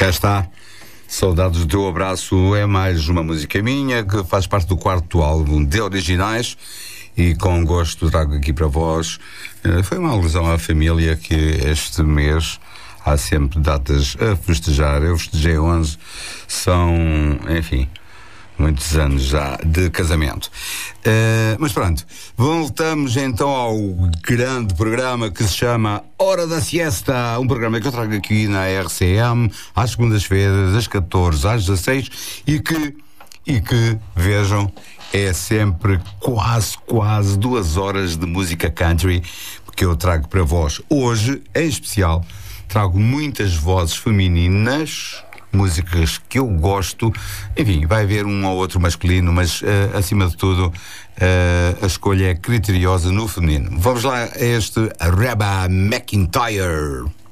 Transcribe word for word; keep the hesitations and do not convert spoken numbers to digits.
Cá está. Saudades do teu abraço é mais uma música minha que faz parte do quarto álbum de originais e com gosto trago aqui para vós. Foi uma alusão à família que este mês há sempre datas a festejar. Eu festejei onze, são, enfim, muitos anos já de casamento. Uh, mas pronto, voltamos então ao grande programa que se chama Hora da Siesta, um programa que eu trago aqui na R C M às segundas-feiras, das catorze às dezasseis, e que, e que, vejam, é sempre quase, quase duas horas de música country que eu trago para vós. Hoje, em especial, trago muitas vozes femininas, músicas que eu gosto. Enfim, vai haver um ou outro masculino, mas uh, acima de tudo uh, a escolha é criteriosa no feminino. Vamos lá a este Reba McEntire.